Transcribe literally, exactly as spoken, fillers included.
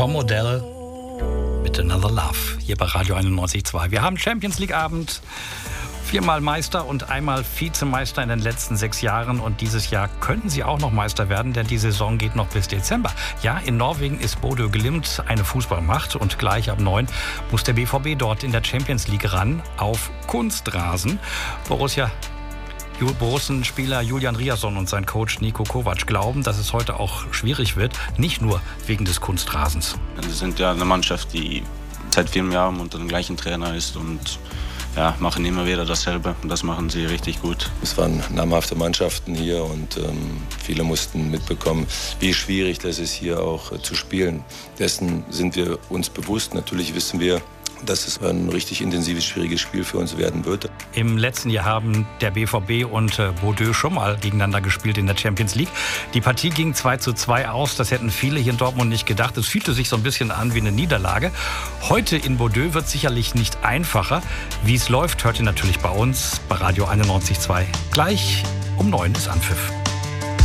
Tom Odell mit Another Love hier bei Radio einundneunzig Komma zwei. Wir haben Champions League Abend. Viermal Meister und einmal Vizemeister in den letzten sechs Jahren. Und dieses Jahr könnten sie auch noch Meister werden, denn die Saison geht noch bis Dezember. Ja, in Norwegen ist Bodø Glimt eine Fußballmacht. Und gleich ab neun muss der B V B dort in der Champions League ran auf Kunstrasen. Borussia Borussen-Spieler Julian Riasson und sein Coach Niko Kovac glauben, dass es heute auch schwierig wird. Nicht nur wegen des Kunstrasens. Wir sind ja eine Mannschaft, die seit vielen Jahren unter dem gleichen Trainer ist und ja, machen immer wieder dasselbe und das machen sie richtig gut. Es waren namhafte Mannschaften hier und ähm, viele mussten mitbekommen, wie schwierig das ist, hier auch äh, zu spielen. Dessen sind wir uns bewusst. Natürlich wissen wir, dass es ein richtig intensives, schwieriges Spiel für uns werden wird. Im letzten Jahr haben der B V B und äh, Bodø schon mal gegeneinander gespielt in der Champions League. Die Partie ging zwei zu zwei aus. Das hätten viele hier in Dortmund nicht gedacht. Es fühlte sich so ein bisschen an wie eine Niederlage. Heute in Bodø wird sicherlich nicht einfacher. Wie es läuft, hört ihr natürlich bei uns bei Radio einundneunzig Komma zwei. Gleich um neun ist Anpfiff.